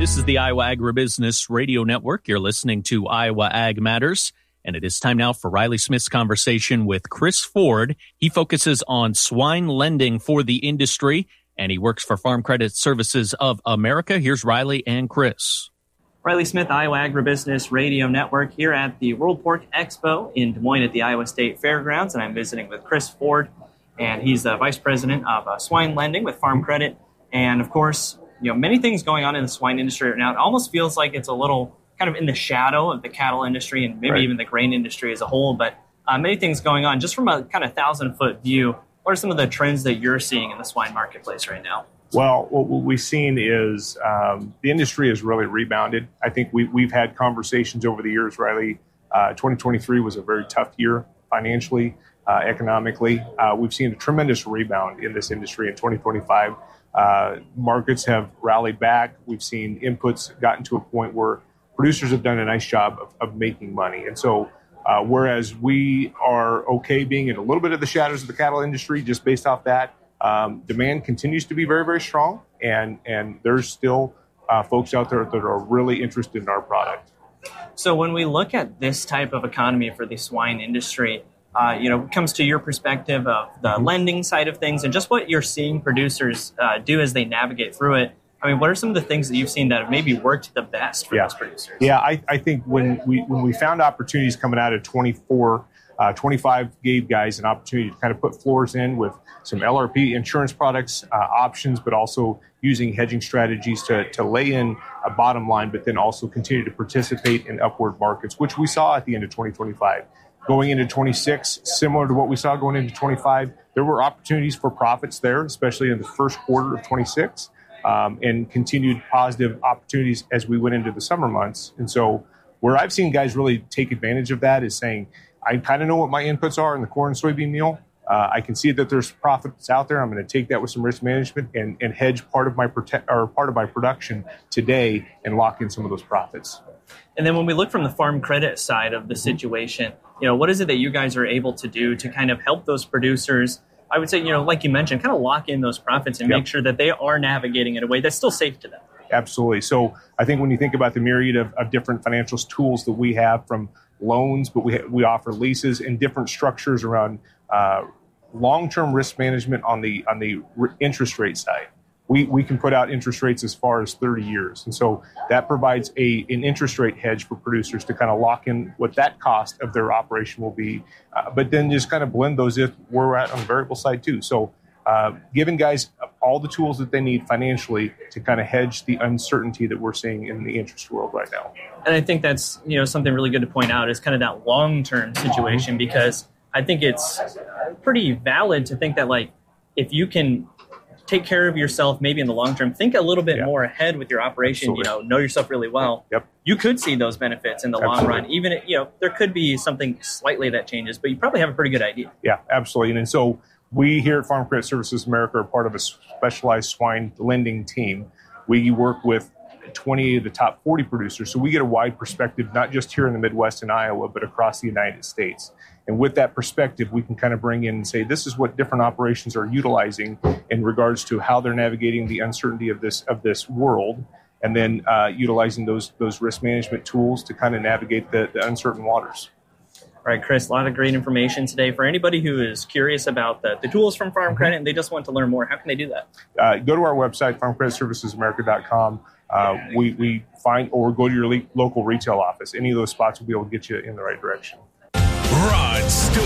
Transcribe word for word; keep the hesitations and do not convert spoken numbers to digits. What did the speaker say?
This is the Iowa Agribusiness Radio Network. You're listening to Iowa Ag Matters, and it is time now for Riley Smith's conversation with Chris Ford. He focuses on swine lending for the industry, and he works for Farm Credit Services of America. Here's Riley and Chris. Riley Smith, Iowa Agribusiness Radio Network, here at the World Pork Expo in Des Moines at the Iowa State Fairgrounds, and I'm visiting with Chris Ford, and he's the Vice President of uh, Swine Lending with Farm Credit. And, of course, you know, many things going on in the swine industry right now. It almost feels like it's a little kind of in the shadow of the cattle industry and maybe right. even the grain industry as a whole, but uh, many things going on. Just from a kind of thousand-foot view, what are some of the trends that you're seeing in the swine marketplace right now? Well, what we've seen is um, the industry has really rebounded. I think we, we've had conversations over the years, Riley. Uh, twenty twenty-three was a very tough year financially, uh, economically. Uh, we've seen a tremendous rebound in this industry in twenty twenty-five. Uh, markets have rallied back. We've seen inputs gotten to a point where producers have done a nice job of, of making money. And so uh, whereas we are okay being in a little bit of the shadows of the cattle industry just based off that, Um, demand continues to be very, very strong, and, and there's still uh, folks out there that are really interested in our product. So when we look at this type of economy for the swine industry, uh, you know, it comes to your perspective of the mm-hmm. lending side of things and just what you're seeing producers uh, do as they navigate through it. I mean, what are some of the things that you've seen that have maybe worked the best for yeah. those producers? Yeah, I, I think when we when we found opportunities coming out of twenty-four, uh, twenty-five gave guys an opportunity to kind of put floors in with some L R P insurance products, uh, options, but also using hedging strategies to, to lay in a bottom line, but then also continue to participate in upward markets, which we saw at the end of twenty twenty-five. Going into twenty-six, similar to what we saw going into twenty-five, there were opportunities for profits there, especially in the first quarter of twenty-six, um, and continued positive opportunities as we went into the summer months. And so where I've seen guys really take advantage of that is saying, I kind of know what my inputs are in the corn and soybean meal. Uh, I can see that there's profits out there. I'm going to take that with some risk management and, and hedge part of my protect or part of my production today and lock in some of those profits. And then when we look from the farm credit side of the situation, you know, what is it that you guys are able to do to kind of help those producers? I would say, you know, like you mentioned, kind of lock in those profits and yep. make sure that they are navigating in a way that's still safe to them. Absolutely. So I think when you think about the myriad of, of different financial tools that we have, from loans, but we we offer leases and different structures around uh, long-term risk management on the on the re- interest rate side. We we can put out interest rates as far as thirty years, and so that provides a an interest rate hedge for producers to kind of lock in what that cost of their operation will be, uh, but then just kind of blend those if where we're at on the variable side too. So uh, giving guys all the tools that they need financially to kind of hedge the uncertainty that we're seeing in the interest world right now. And I think that's, you know, something really good to point out is kind of that long-term situation, because I think it's pretty valid to think that, like, if you can take care of yourself maybe in the long term, think a little bit yeah. more ahead with your operation, Absolutely. you know, know yourself really well. Yep. You could see those benefits in the Absolutely. long run. Even, if, you know, there could be something slightly that changes, but you probably have a pretty good idea. Yeah, absolutely. And so we here at Farm Credit Services America are part of a specialized swine lending team. We work with twenty of the top forty producers. So we get a wide perspective, not just here in the Midwest and Iowa, but across the United States. And with that perspective, we can kind of bring in and say, this is what different operations are utilizing in regards to how they're navigating the uncertainty of this of this world, and then uh, utilizing those those risk management tools to kind of navigate the, the uncertain waters. All right, Chris, a lot of great information today. For anybody who is curious about the, the tools from Farm Credit and they just want to learn more, how can they do that? Uh, go to our website, farm credit services america dot com. Uh, we, we find, or go to your le- local retail office. Any of those spots will be able to get you in the right direction. Rod Stewart.